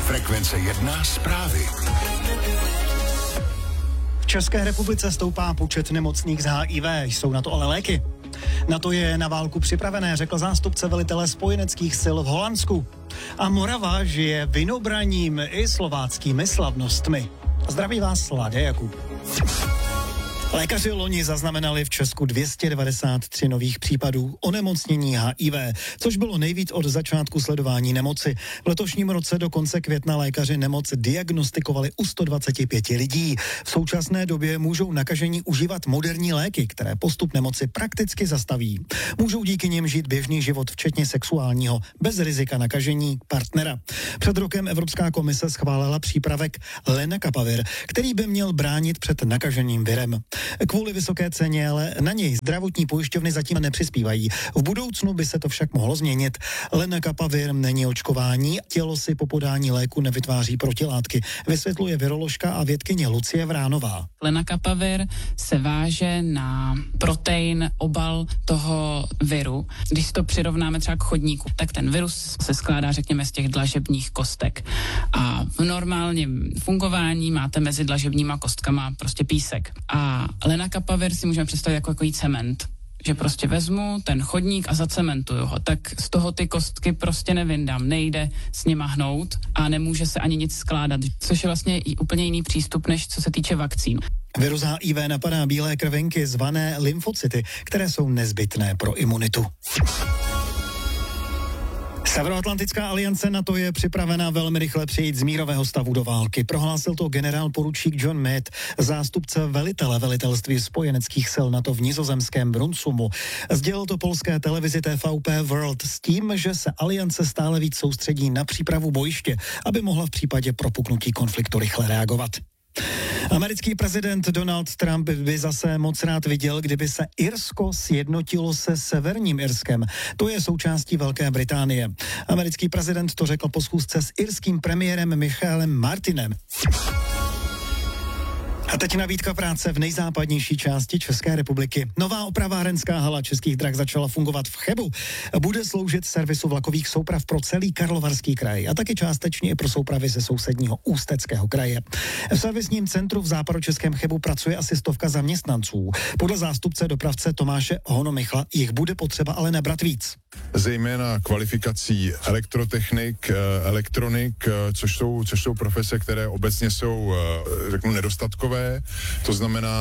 Frekvence 1 zprávy. V České republice stoupá počet nemocných z HIV, jsou na to ale léky. Na to je na válku připravené, řekl zástupce velitele spojeneckých sil v Holandsku. A Morava žije vinobraním i slováckými slavnostmi. Zdraví vás, Láďa Jakub. Lékaři loni zaznamenali v Česku 293 nových případů onemocnění HIV, což bylo nejvíc od začátku sledování nemoci. V letošním roce do konce května lékaři nemoc diagnostikovali u 125 lidí. V současné době můžou nakažení užívat moderní léky, které postup nemoci prakticky zastaví. Můžou díky nim žít běžný život, včetně sexuálního, bez rizika nakažení partnera. Před rokem Evropská komise schválila přípravek Lenacapavir, který by měl bránit před nakažením virem. Kvůli vysoké ceně ale na něj zdravotní pojišťovny zatím nepřispívají. V budoucnu by se to však mohlo změnit. Lenacapavir není očkování, tělo si po podání léku nevytváří protilátky, vysvětluje viroložka a vědkyně Lucie Vránová. Lenacapavir se váže na protein, obal toho viru. Když si to přirovnáme třeba k chodníku, tak ten virus se skládá, řekněme, z těch dlažebních kostek. A v normálním fungování máte mezi dlažebníma kostkama prostě písek. A Lenacapavir si můžeme představit jako takový cement. Že prostě vezmu ten chodník a zacementuju ho, tak z toho ty kostky prostě nevyndám, nejde s nima hnout a nemůže se ani nic skládat, což je vlastně i úplně jiný přístup, než co se týče vakcín. Virus HIV napadá bílé krvinky zvané lymfocyty, které jsou nezbytné pro imunitu. Severoatlantická aliance NATO je připravena velmi rychle přejít z mírového stavu do války. Prohlásil to generál poručík John Meade, zástupce velitele velitelství spojeneckých sil NATO v nizozemském Brunsumu. Sdělil to polské televizi TVP World s tím, že se aliance stále víc soustředí na přípravu bojiště, aby mohla v případě propuknutí konfliktu rychle reagovat. Americký prezident Donald Trump by zase moc rád viděl, kdyby se Irsko sjednotilo se Severním Irskem. To je součástí Velké Británie. Americký prezident to řekl po schůzce s irským premiérem Michaelem Martinem. A teď nabídka práce v nejzápadnější části České republiky. Nová opravárenská hala Českých drah začala fungovat v Chebu. Bude sloužit servisu vlakových souprav pro celý Karlovarský kraj a taky částečně i pro soupravy ze sousedního Ústeckého kraje. V servisním centru v západočeském Chebu pracuje asi 100 zaměstnanců. Podle zástupce dopravce Tomáše Honomichla jich bude potřeba ale nabrat víc. Zejména kvalifikací elektrotechnik, elektronik, což jsou profese, které obecně jsou, řeknu, nedostatkové. To znamená,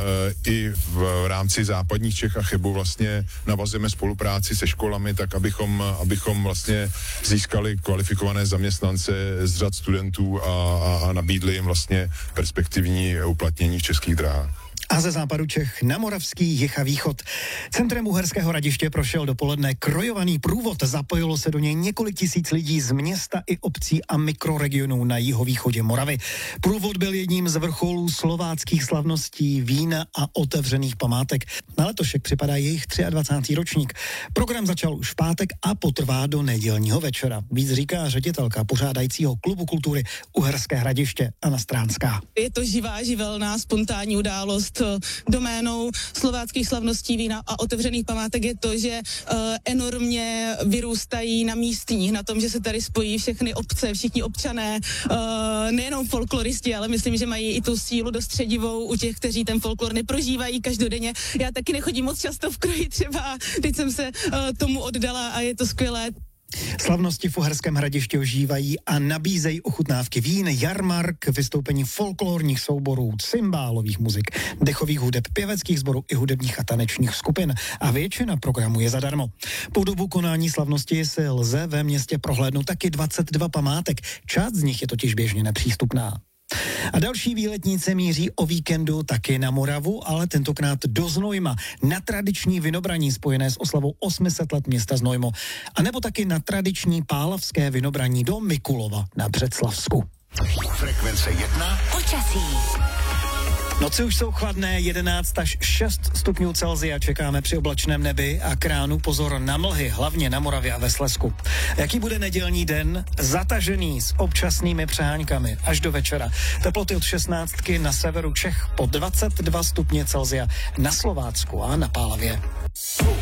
i v rámci západních Čech a Chebu vlastně navazujeme spolupráci se školami, tak abychom vlastně získali kvalifikované zaměstnance z řad studentů a nabídli jim vlastně perspektivní uplatnění v Českých dráhách. A ze západu Čech na moravský jih a východ. Centrem Uherského Hradiště prošel dopoledne krojovaný průvod. Zapojilo se do něj několik tisíc lidí z města i obcí a mikroregionů na jihovýchodě Moravy. Průvod byl jedním z vrcholů slováckých slavností vína a otevřených památek. Na letošek připadá jejich 23. ročník. Program začal už v pátek a potrvá do nedělního večera. Víc říká ředitelka pořádajícího klubu kultury Uherské Hradiště Anna Stránská. Je to živá, živelná, spontánní událost. Doménou slováckých slavností vína a otevřených památek je to, že enormně vyrůstají na místních, na tom, že se tady spojí všechny obce, všichni občané, nejenom folkloristi, ale myslím, že mají i tu sílu dost středivou u těch, kteří ten folklor neprožívají každodenně. Já taky nechodím moc často v kroji třeba, teď jsem se tomu oddala a je to skvělé. Slavnosti v Uherském Hradišti ožívají a nabízejí ochutnávky vín, jarmark, vystoupení folklorních souborů, cymbálových muzik, dechových hudeb, pěveckých sborů i hudebních a tanečních skupin. A většina programu je zadarmo. Po dobu konání slavnosti si lze ve městě prohlédnout taky 22 památek. Část z nich je totiž běžně nepřístupná. A další výletníci míří o víkendu taky na Moravu, ale tentokrát do Znojma, na tradiční vinobraní spojené s oslavou 800 let města Znojmo, a nebo taky na tradiční pálavské vinobraní do Mikulova na Břeclavsku. Frekvence 1 počasí. Noci už jsou chladné, 11 až 6 stupňů Celsia čekáme při oblačném nebi a k ránu pozor na mlhy, hlavně na Moravě a ve Slezsku. Jaký bude nedělní den? Zatažený s občasnými přeháňkami až do večera. Teploty od 16 na severu Čech po 22 stupně Celsia na Slovácku a na Pálavě.